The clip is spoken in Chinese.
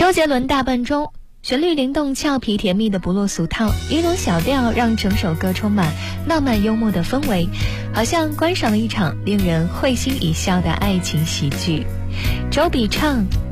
周杰伦大笨钟，旋律灵动俏皮甜蜜的不落俗套，一种小调让整首歌充满浪漫幽默的氛围，好像观赏了一场令人会心一笑的爱情喜剧。周笔畅，